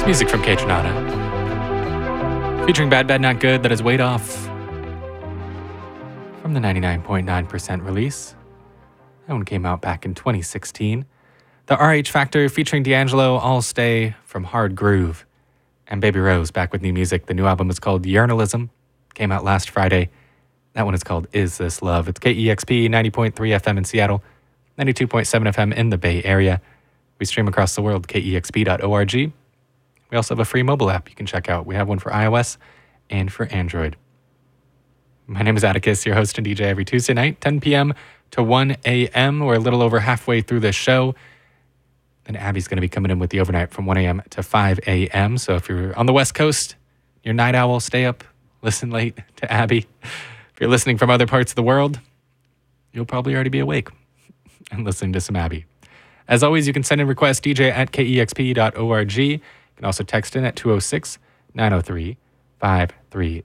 Music from Kaytranada, featuring Bad Bad Not Good, that is Weight Off from the 99.9% release. That one came out back in 2016. The RH Factor featuring D'Angelo, All Stay from Hard Groove. And Baby Rose back with new music. The new album is called Journalism. Came out last Friday. That one is called Is This Love? It's KEXP 90.3 FM in Seattle, 92.7 FM in the Bay Area. We stream across the world, kexp.org. We also have a free mobile app you can check out. We have one for iOS and for Android. My name is Atticus, your host and DJ every Tuesday night, 10 p.m. to 1 a.m. We're a little over halfway through the show. Then Abby's going to be coming in with the overnight from 1 a.m. to 5 a.m. So if you're on the West Coast, you're a night owl, stay up, listen late to Abby. If you're listening from other parts of the world, you'll probably already be awake and listening to some Abby. As always, you can send in requests, dj@kexp.org. You can also text in at 206-903-5330.